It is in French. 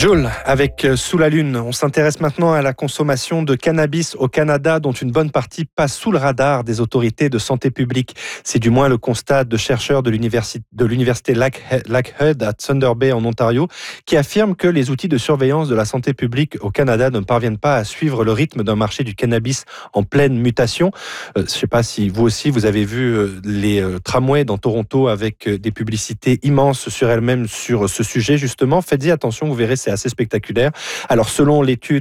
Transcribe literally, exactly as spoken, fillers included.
Joule, avec Sous la Lune. On s'intéresse maintenant à la consommation de cannabis au Canada, dont une bonne partie passe sous le radar des autorités de santé publique. C'est du moins le constat de chercheurs de l'université, de l'université Lakehead à Thunder Bay en Ontario, qui affirment que les outils de surveillance de la santé publique au Canada ne parviennent pas à suivre le rythme d'un marché du cannabis en pleine mutation. Euh, je ne sais pas si vous aussi, vous avez vu euh, les euh, tramways dans Toronto avec euh, des publicités immenses sur elles-mêmes sur ce sujet, justement. Faites-y attention, vous verrez, c'est assez spectaculaire. Alors, selon l'étude